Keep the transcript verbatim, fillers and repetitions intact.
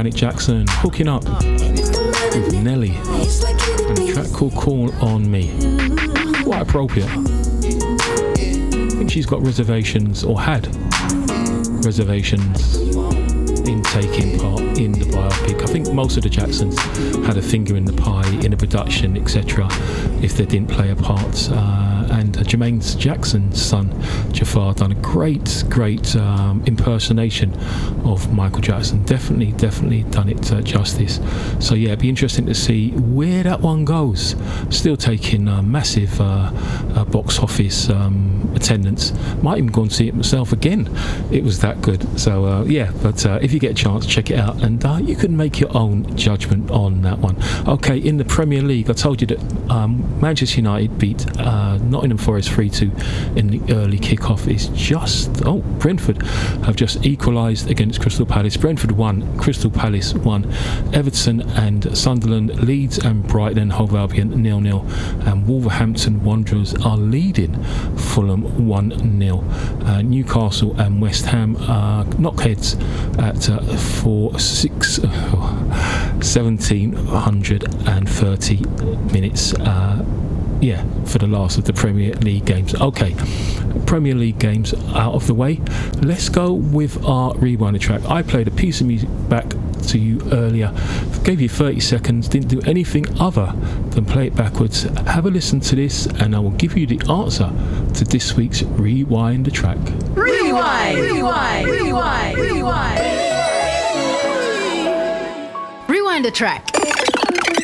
Janet Jackson hooking up with Nelly and a track called Call On Me. Quite appropriate. I think she's got reservations, or had reservations, in taking part in the biopic. I think most of the Jacksons had a finger in the pie in the production, et cetera, if they didn't play a part. Uh, and uh, Jermaine Jackson's son, Jafar, done a great, great um, impersonation of Michael Jackson. Definitely, definitely done it uh, justice. So yeah, it'd be interesting to see where that one goes. Still taking uh, massive uh, uh, box office um, attendance. Might even go and see it myself again. It was that good. So uh, yeah, but uh, if you get a chance, check it out, and uh, you can make your own judgment on that one. Okay, in the Premier League, I told you that um, Manchester United beat uh, Nottingham Forest three two in the early kick-off. Is just oh Brentford have just equalised against Crystal Palace. Brentford won, Crystal Palace won. Everton and Sunderland, Leeds and Brighton and Hove Albion nil nil, and Wolverhampton Wanderers are leading Fulham one nil. Uh, Newcastle and West Ham are knockheads at uh, for six uh, seventeen thirty minutes. Uh, yeah, for the last of the Premier League games. Okay, Premier League games out of the way. Let's go with our rewind track. I played a piece of music back to you earlier, gave you thirty seconds, didn't do anything other than play it backwards. Have a listen to this and I will give you the answer to this week's Rewind the Track. Rewind! Rewind! Rewind! Rewind! Rewind the track.